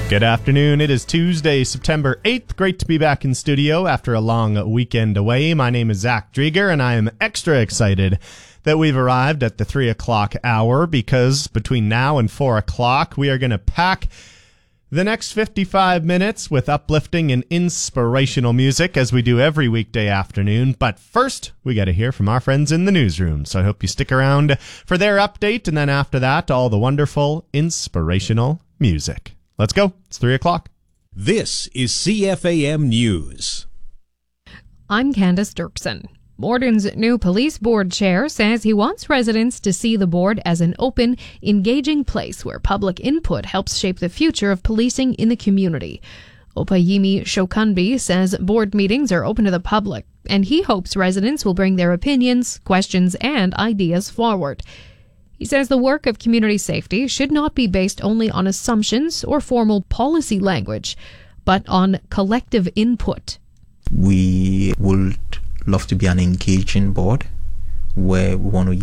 Good afternoon. It is Tuesday, September 8th. Great to be back in studio after a long weekend away. My name is Zach Drieger, and I am extra excited that we've arrived at the 3 o'clock hour because between now and 4 o'clock, we are going to pack the next 55 minutes with uplifting and inspirational music as we do every weekday afternoon. But first, we got to hear from our friends in the newsroom. So I hope you stick around for their update. And then after that, all the wonderful, inspirational music. Let's go. It's 3 o'clock. This is CFAM News. I'm Candace Dirksen. Borden's new police board chair says he wants residents to see the board as an open, engaging place where public input helps shape the future of policing in the community. Opayemi Shokunbi says board meetings are open to the public, and he hopes residents will bring their opinions, questions, and ideas forward. He says the work of community safety should not be based only on assumptions or formal policy language, but on collective input. We would love to be an engaging board where we want to